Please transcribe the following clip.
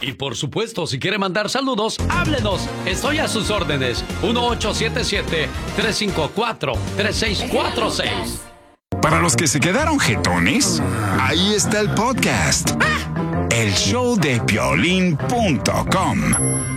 Y por supuesto, si quiere mandar saludos, háblenos. Estoy a sus órdenes. 1877-354-3646. Para los que se quedaron jetones, ahí está el podcast. El show de Piolín.com.